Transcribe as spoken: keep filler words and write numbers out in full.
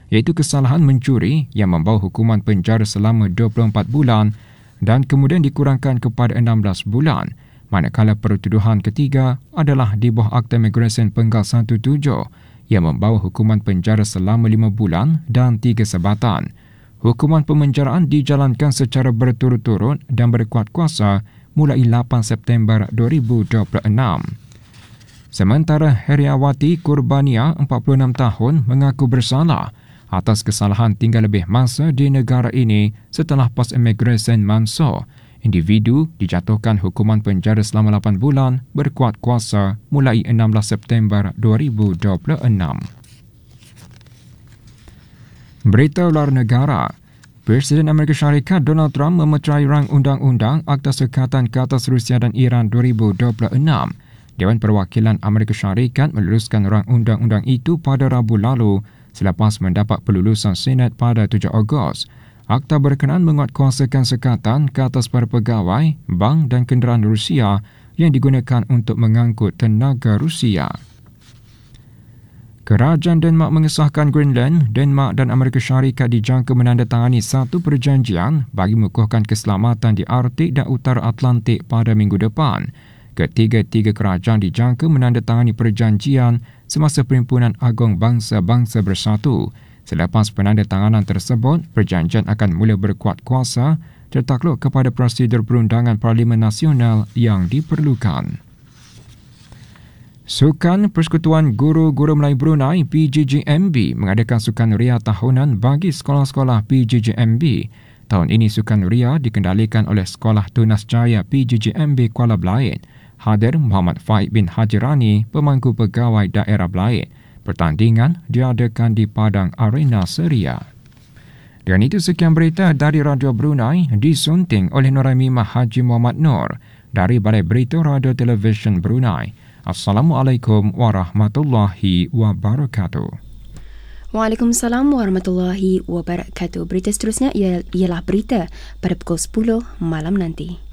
iaitu kesalahan mencuri yang membawa hukuman penjara selama dua puluh empat bulan dan kemudian dikurangkan kepada enam belas bulan, manakala pertuduhan ketiga adalah di bawah Akta Imigresen Penggal seratus tujuh yang membawa hukuman penjara selama lima bulan dan tiga sebatan. Hukuman pemenjaraan dijalankan secara berturut-turut dan berkuat kuasa mulai lapan September dua ribu dua puluh enam. Sementara Heriawati Kurbania, empat puluh enam tahun, mengaku bersalah atas kesalahan tinggal lebih masa di negara ini setelah pos imigresen Mansor. Individu dijatuhkan hukuman penjara selama lapan bulan berkuat kuasa mulai enam belas September dua ribu dua puluh enam. Berita luar negara. Presiden Amerika Syarikat Donald Trump memeterai rang undang-undang Akta Sekatan ke atas Rusia dan Iran dua ribu dua puluh enam. Dewan Perwakilan Amerika Syarikat meluluskan rang undang-undang itu pada Rabu lalu selepas mendapat pelulusan Senat pada tujuh Ogos. Akta berkenaan menguatkuasakan sekatan ke atas para pegawai, bank dan kenderaan Rusia yang digunakan untuk mengangkut tenaga Rusia. Kerajaan Denmark mengesahkan Greenland, Denmark dan Amerika Syarikat dijangka menandatangani satu perjanjian bagi mengukuhkan keselamatan di Arktik dan Utara Atlantik pada minggu depan. Ketiga-tiga kerajaan dijangka menandatangani perjanjian semasa Perhimpunan Agung Bangsa-Bangsa Bersatu. Selepas penandatanganan tersebut, perjanjian akan mula berkuat kuasa tertakluk kepada prosedur perundangan Parlimen Nasional yang diperlukan. Sukan Persekutuan Guru-Guru Melayu Brunei P G G M B mengadakan Sukan Ria tahunan bagi sekolah-sekolah P G G M B. Tahun ini Sukan Ria dikendalikan oleh Sekolah Tunas Jaya P G G M B Kuala Belait. Hadir Muhammad Faid bin Haji Rani, pemangku pegawai daerah Belait. Pertandingan diadakan di Padang Arena Seria. Dan itu sekian berita dari Radio Brunei disunting oleh Nuraimimah Haji Muhammad Nur dari Balai Berita Radio Televisyen Brunei. Assalamualaikum warahmatullahi wabarakatuh. Waalaikumsalam warahmatullahi wabarakatuh. Berita seterusnya ialah berita pada pukul sepuluh malam nanti.